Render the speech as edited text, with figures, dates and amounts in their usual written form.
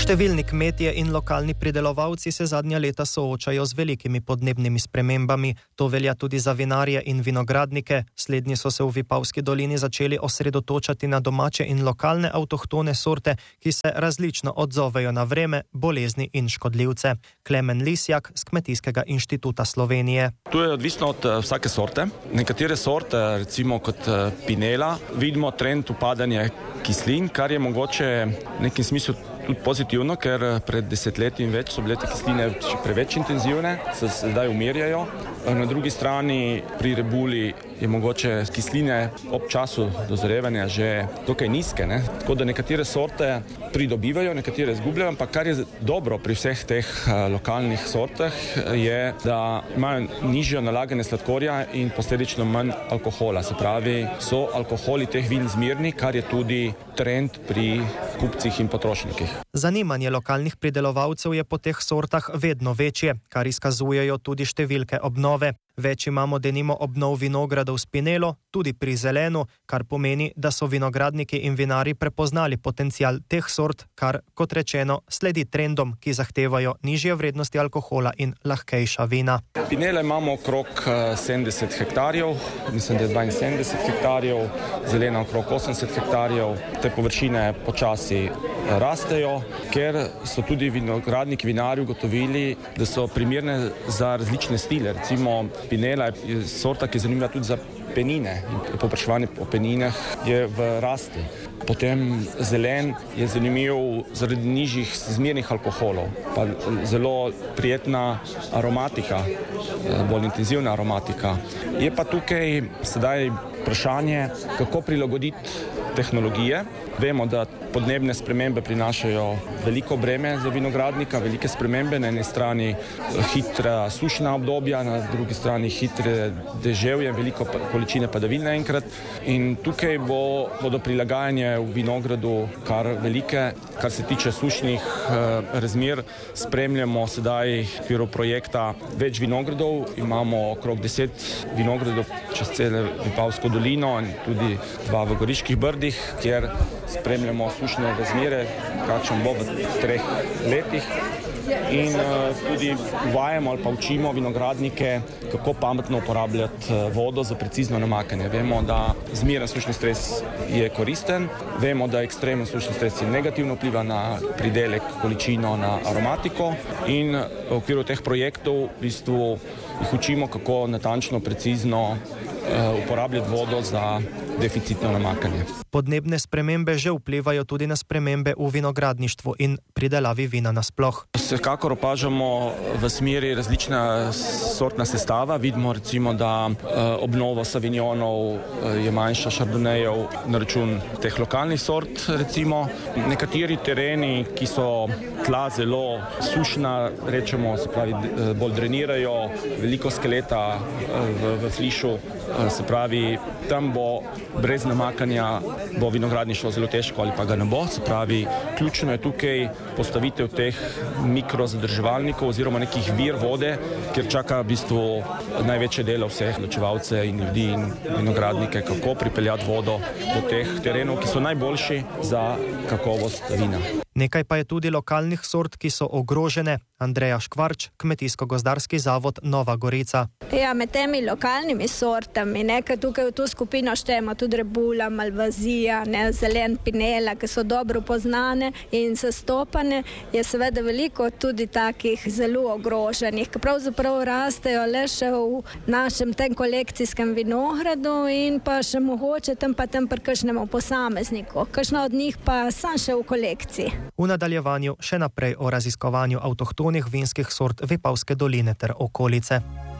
Številni kmetje in lokalni pridelovalci se zadnja leta soočajo z velikimi podnebnimi spremembami. To velja tudi za vinarje in vinogradnike. Slednji so se v Vipavski dolini začeli osredotočati na domače in lokalne avtohtone sorte, ki se različno odzovejo na vreme, bolezni in škodljivce. Klemen Lisjak z Kmetijskega inštituta Slovenije. To je odvisno od vsake sorte. Nekatere sorte, recimo kot pinela, vidimo trend upadanja kislin, kar je mogoče v nekem smislu tudi pozitivno, ker pred desetletji in več so bile te kisline še preveč intenzivne, se zdaj umirjajo. Na drugi strani pri rebuli je mogoče kisline ob času dozrevanja že dokaj nizke, ne? Tako da nekatere sorte pridobivajo, nekatere izgubljajo, ampak kar je dobro pri vseh teh lokalnih sortah je, da imajo nižjo nalaganje sladkorja in posledično manj alkohola. Se pravi, so alkoholi teh vin zmerni, kar je tudi trend pri kupcih in potrošnikih. Zanimanje lokalnih pridelovalcev je po teh sortah vedno večje, kar izkazujejo tudi številke obnove. Več imamo denimo obnov vinogradov s pinelo, tudi pri zelenu, kar pomeni, da so vinogradniki in vinari prepoznali potencial teh sort, kar, kot rečeno, sledi trendom, ki zahtevajo nižje vrednosti alkohola in lahkejša vina. Pinele imamo okrog 70 hektarjev, mislim, da je 72 hektarjev, zelena okrog 80 hektarjev. Te površine počasi rastejo, ker so tudi vinogradniki, vinarji ugotovili, da so primerne za različne stile. Recimo pinela je sorta, ki je zanimiva tudi za penine. Povpraševanje po peninah je v rasti. Potem zelen je zanimiv zaradi nižjih zmernih alkoholov, pa zelo prijetna aromatika, bolj intenzivna aromatika. Je pa tukaj sedaj vprašanje, kako prilagoditi tehnologije. Vemo, da podnebne spremembe prinašajo veliko breme za vinogradnika, velike spremembe, na eni strani hitra sušna obdobja, na drugi strani hitre deževje, veliko količine padavin naenkrat. In tukaj bodo prilagajanje v vinogradu kar velike. Kar se tiče sušnih razmer, spremljamo sedaj v okviru projekta več vinogradov. Imamo okrog 10 vinogradov čez celo Vipavsko dolino in tudi 2 v Goriških brdih, kjer spremljamo sušne razmere, kakšen bo v 3 letih. In tudi uvajamo ali pa učimo vinogradnike, kako pametno uporabljati vodo za precizno namakanje. Vemo, da zmeren sušni stres je koristen, vemo, da ekstremen sušni stres negativno vpliva na pridelek, količino, na aromatiko in v okviru teh projektov v bistvu jih učimo, kako natančno, precizno uporabljati vodo za deficitno namakanje. Podnebne spremembe že vplivajo tudi na spremembe v vinogradništvu in pridelavi vina nasploh. Vsekakor opažamo v smeri različna sortna sestava. Vidimo recimo, da obnova savinjonov je manjša, šardonejev na račun teh lokalnih sort. Recimo nekateri tereni, ki so tla zelo sušna, rečemo, se pravi, bolj drenirajo, veliko skeleta v flišu, se pravi, tam bo brez namakanja bo vinogradništvo zelo težko ali pa ga ne bo. Se pravi, ključno je tukaj postavitev teh mikrozadrževalnikov oziroma nekih vir vode, kjer čaka v bistvu največje delo vseh ločevalcev in ljudi in vinogradnike, kako pripeljati vodo do teh terenov, ki so najboljši za kakovost vina. Nekaj pa je tudi lokalnih sort, ki so ogrožene. Andreja Škvarč, Kmetijsko-gozdarski zavod Nova Gorica. Ja, med temi lokalnimi sortami, nekaj tukaj v to skupino štejemo tudi rebula, malvazija, zelen pinela, ki so dobro poznane in zastopane, je seveda veliko tudi takih zelo ogroženih, ki pravzaprav rastejo le še v našem tem kolekcijskem vinogradu in pa še mogoče tem pri kakšnemu posamezniku. Kakšna od njih pa sam še v kolekciji. V nadaljevanju še naprej o raziskovanju avtohtonih vinskih sort Vipavske doline ter okolice.